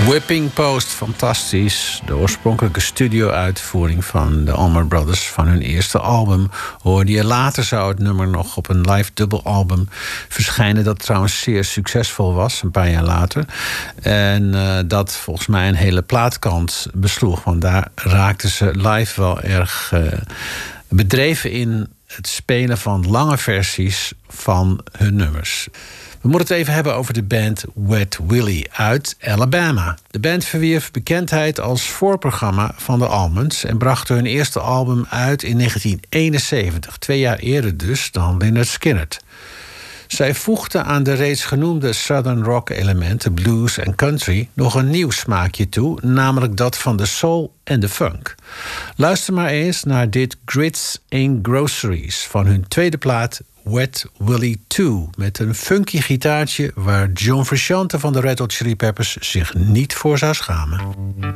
Whipping Post, fantastisch. De oorspronkelijke studio-uitvoering van de Allman Brothers van hun eerste album. Hoorde je later zou het nummer nog op een live dubbelalbum verschijnen. Dat trouwens zeer succesvol was, een paar jaar later. En dat volgens mij een hele plaatkant besloeg. Want daar raakten ze live wel erg bedreven in het spelen van lange versies van hun nummers. We moeten het even hebben over de band Wet Willie uit Alabama. De band verwierf bekendheid als voorprogramma van de Allmans en bracht hun eerste album uit in 1971, 2 jaar eerder dus dan Lynyrd Skynyrd. Zij voegden aan de reeds genoemde Southern rock elementen, blues en country, nog een nieuw smaakje toe, namelijk dat van de soul en de funk. Luister maar eens naar dit Grits Ain't Groceries van hun tweede plaat Wet Willie 2, met een funky gitaartje waar John Frusciante van de Red Hot Chili Peppers zich niet voor zou schamen.